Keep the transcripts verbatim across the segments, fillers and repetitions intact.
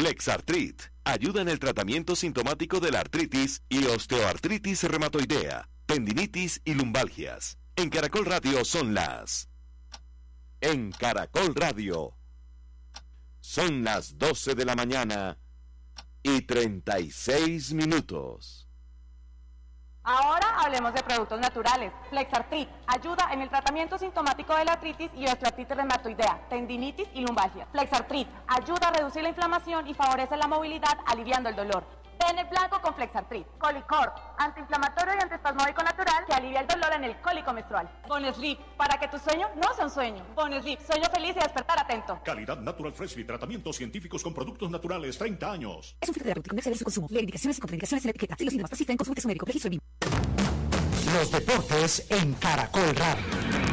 Flexartrit ayuda en el tratamiento sintomático de la artritis y osteoartritis reumatoidea, tendinitis y lumbalgias. En Caracol Radio son las... En Caracol Radio son las doce de la mañana y treinta y seis minutos. Ahora hablemos de productos naturales. Flexartrit ayuda en el tratamiento sintomático de la artritis y osteoartritis reumatoidea, tendinitis y lumbalgia. Flexartrit ayuda a reducir la inflamación y favorece la movilidad, aliviando el dolor. Pene blanco con Flexartrit. Colicorp, antiinflamatorio y antiespasmódico natural que alivia el dolor en el cólico menstrual. Bonesleep, para que tu sueño no sea un sueño. Bonesleep, sueño feliz y despertar atento. Calidad Natural Freshly, tratamientos científicos con productos naturales, treinta años. Es un filtro terapéutico, no exceder su consumo. Leer indicaciones y contraindicaciones en la etiqueta. Si los síntomas persisten, consulte su médico. Registro B I M. Los deportes en Caracol Radio.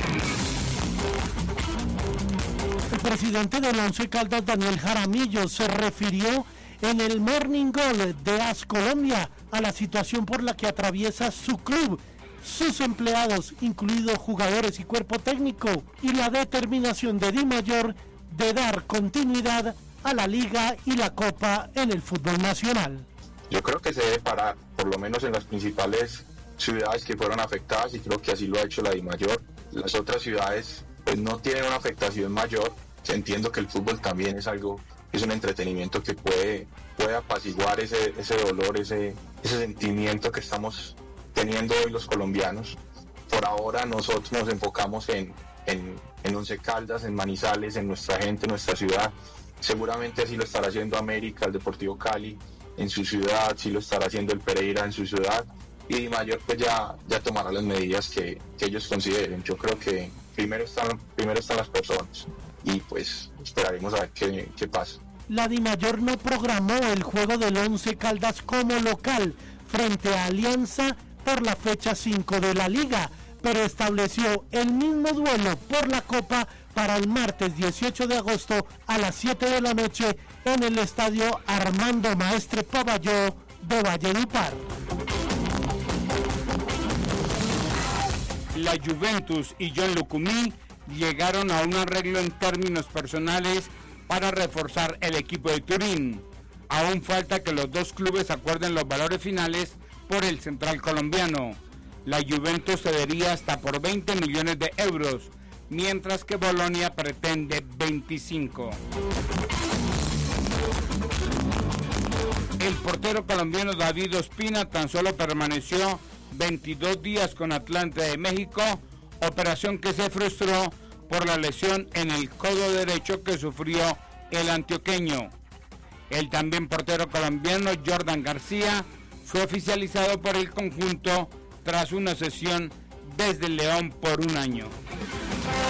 El presidente del Once Caldas, Daniel Jaramillo, se refirió en el Morning Call de AS Colombia a la situación por la que atraviesa su club, sus empleados, incluidos jugadores y cuerpo técnico, y la determinación de Dimayor de dar continuidad a la Liga y la Copa en el fútbol nacional. Yo creo que se debe parar, por lo menos en las principales ciudades que fueron afectadas, y creo que así lo ha hecho la Dimayor. Las otras ciudades pues no tienen una afectación mayor. Entiendo que el fútbol también es algo, es un entretenimiento que puede, puede apaciguar ese, ese dolor, ese, ese sentimiento que estamos teniendo hoy los colombianos. Por ahora nosotros nos enfocamos en, en, en Once Caldas, en Manizales, en nuestra gente, en nuestra ciudad. Seguramente así lo estará haciendo América, el Deportivo Cali en su ciudad, sí lo estará haciendo el Pereira en su ciudad, y Dimayor pues ya, ya tomará las medidas que, que ellos consideren. Yo creo que primero están, primero están las personas y pues esperaremos a ver qué, qué pasa. La Dimayor no programó el juego del Once Caldas como local frente a Alianza por la fecha cinco de la Liga, pero estableció el mismo duelo por la Copa para el martes dieciocho de agosto a las siete de la noche en el estadio Armando Maestre Pavalló de Valledupar. La Juventus y John Lucumí llegaron a un arreglo en términos personales para reforzar el equipo de Turín. Aún falta que los dos clubes acuerden los valores finales por el central colombiano. La Juventus cedería hasta por veinte millones de euros, mientras que Bolonia pretende veinticinco. El portero colombiano David Ospina tan solo permaneció veintidós días con Atlante de México, operación que se frustró por la lesión en el codo derecho que sufrió el antioqueño. El también portero colombiano Jordan García fue oficializado por el conjunto tras una cesión desde León por un año.